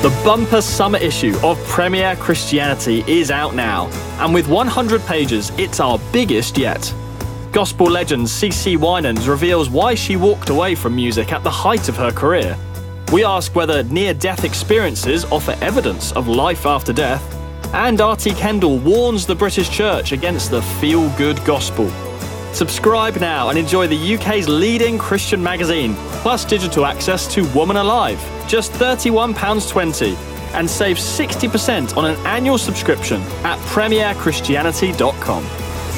The bumper summer issue of Premier Christianity is out now, and with 100 pages, it's our biggest yet. Gospel legend CeCe Winans reveals why she walked away from music at the height of her career. We ask whether near-death experiences offer evidence of life after death, and R.T. Kendall warns the British Church against the feel-good gospel. Subscribe now and enjoy the UK's leading Christian magazine, plus digital access to Woman Alive, just £31.20, and save 60% on an annual subscription at premierchristianity.com.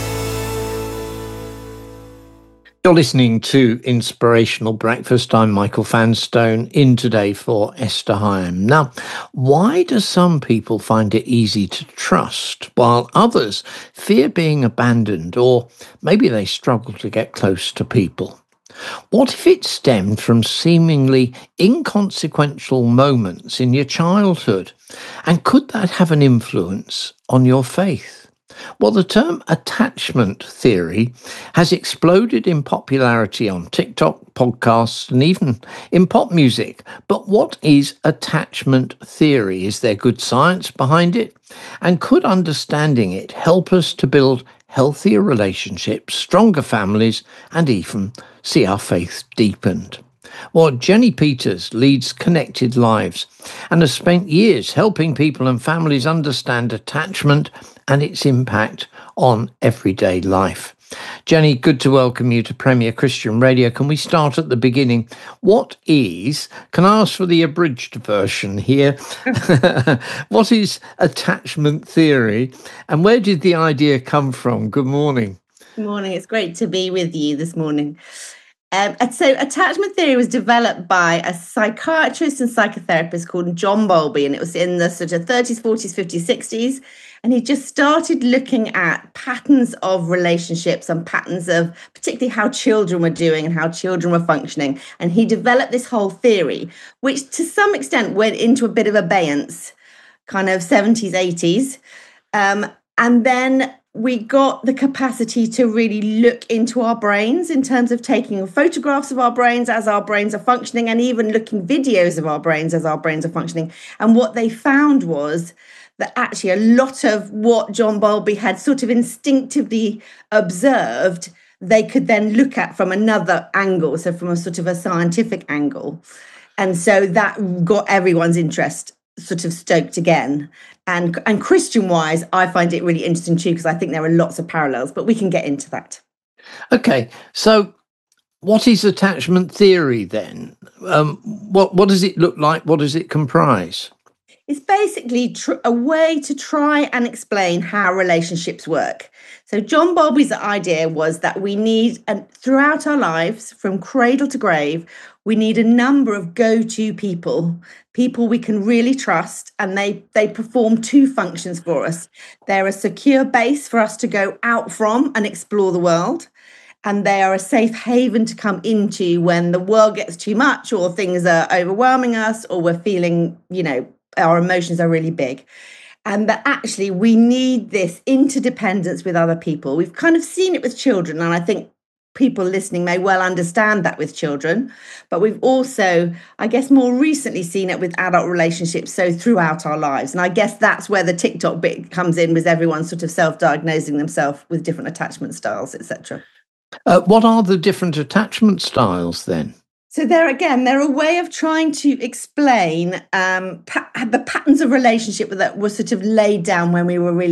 You're listening to Inspirational Breakfast. I'm Michael Fanstone, in today for Esther Higham. Now, why do some people find it easy to trust, while others fear being abandoned, or maybe they struggle to get close to people? What if it stemmed from seemingly inconsequential moments in your childhood? And could that have an influence on your faith? Well, the term attachment theory has exploded in popularity on TikTok, podcasts, and even in pop music. But what is attachment theory? Is there good science behind it? And could understanding it help us to build healthier relationships, stronger families, and even see our faith deepened? Well, Jenny Peters leads Connected Lives and has spent years helping people and families understand attachment and its impact on everyday life. Jenny, good to welcome you to Premier Christian Radio. Can we start at the beginning? Can I ask for the abridged version here? What is attachment theory, and where did the idea come from? Good morning. Good morning. It's great to be with you this morning. So attachment theory was developed by a psychiatrist and psychotherapist called John Bowlby, and it was in the sort of 30s, 40s, 50s, 60s. And he just started looking at patterns of relationships and patterns of particularly how children were doing and how children were functioning. And he developed this whole theory, which to some extent went into a bit of abeyance, kind of 70s, 80s. And then we got the capacity to really look into our brains in terms of taking photographs of our brains as our brains are functioning, and even looking videos of our brains as our brains are functioning. And what they found was that actually a lot of what John Bowlby had sort of instinctively observed, they could then look at from another angle, so from a sort of a scientific angle. And so that got everyone's interest sort of stoked again. And Christian-wise, I find it really interesting too, because I think there are lots of parallels, but we can get into that. Okay, so what is attachment theory then? What does it look like? What does it comprise? It's basically a way to try and explain how relationships work. So John Bowlby's idea was that we need, throughout our lives, from cradle to grave, we need a number of go-to people we can really trust, and they perform two functions for us. They're a secure base for us to go out from and explore the world, and they are a safe haven to come into when the world gets too much or things are overwhelming us or we're feeling, our emotions are really big. And that actually we need this interdependence with other people. We've kind of seen it with children, and I think people listening may well understand that with children, but we've also, I guess, more recently seen it with adult relationships, so throughout our lives. And I guess that's where the TikTok bit comes in, with everyone sort of self-diagnosing themselves with different attachment styles, etc. What are the different attachment styles then? So they're a way of trying to explain the patterns of relationship that were sort of laid down when we were really